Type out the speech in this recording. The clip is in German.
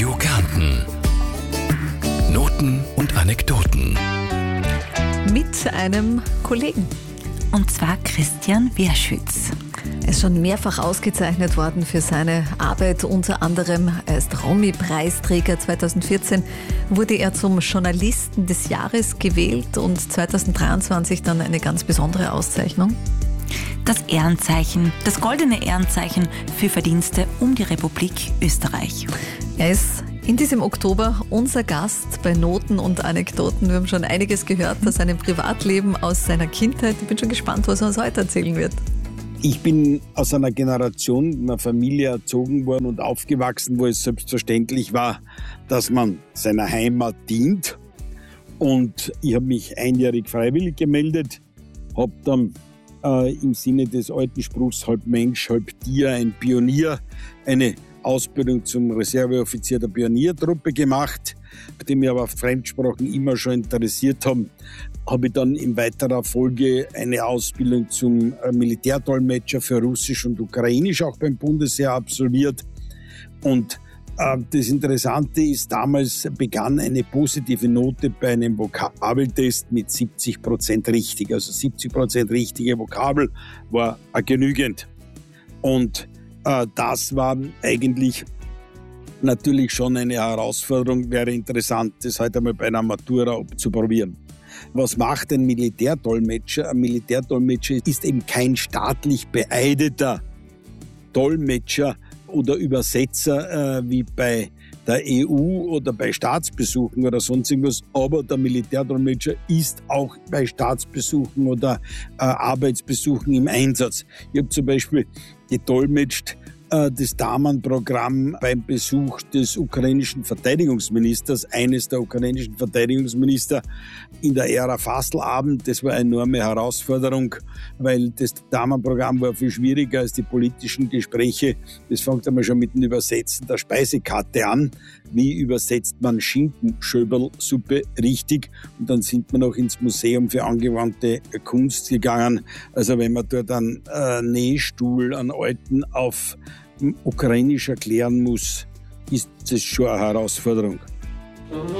Radio Kärnten. Noten und Anekdoten. Mit einem Kollegen. Und zwar Christian Werschütz. Er ist schon mehrfach ausgezeichnet worden für seine Arbeit. Unter anderem, er ist Romy-Preisträger. 2014 wurde er zum Journalisten des Jahres gewählt und 2023 dann eine ganz besondere Auszeichnung. Das Ehrenzeichen, das goldene Ehrenzeichen für Verdienste um die Republik Österreich. Er ist in diesem Oktober unser Gast bei Noten und Anekdoten. Wir haben schon einiges gehört aus seinem Privatleben, aus seiner Kindheit. Ich bin schon gespannt, was er uns heute erzählen wird. Ich bin aus einer Generation, in einer Familie erzogen worden und aufgewachsen, wo es selbstverständlich war, dass man seiner Heimat dient. Und ich habe mich einjährig freiwillig gemeldet, habe dann im Sinne des alten Spruchs, halb Mensch, halb Tier, ein Pionier, eine Ausbildung zum Reserveoffizier der Pioniertruppe gemacht. Nachdem mich aber Fremdsprachen immer schon interessiert haben, habe ich dann in weiterer Folge eine Ausbildung zum Militärdolmetscher für Russisch und Ukrainisch auch beim Bundesheer absolviert. Und das Interessante ist, damals begann eine positive Note bei einem Vokabeltest mit 70% richtig. Also 70% richtige Vokabel war genügend. Und das war eigentlich natürlich schon eine Herausforderung. Wäre interessant, das heute einmal bei einer Matura zu probieren. Was macht ein Militärdolmetscher? Ein Militärdolmetscher ist eben kein staatlich beeideter Dolmetscher oder Übersetzer wie bei der EU oder bei Staatsbesuchen oder sonst irgendwas. Aber der Militärdolmetscher ist auch bei Staatsbesuchen oder Arbeitsbesuchen im Einsatz. Ich habe zum Beispiel gedolmetscht das Daman-Programm beim Besuch des ukrainischen Verteidigungsministers, eines der ukrainischen Verteidigungsminister in der Ära Fasselabend. Das war eine enorme Herausforderung, weil das Daman-Programm war viel schwieriger als die politischen Gespräche. Das fängt einmal schon mit dem Übersetzen der Speisekarte an. Wie übersetzt man Schinkenschöberlsuppe richtig? Und dann sind wir noch ins Museum für angewandte Kunst gegangen. Also wenn man dort einen Nähstuhl, einen alten auf Ukrainisch erklären muss, ist das schon eine Herausforderung.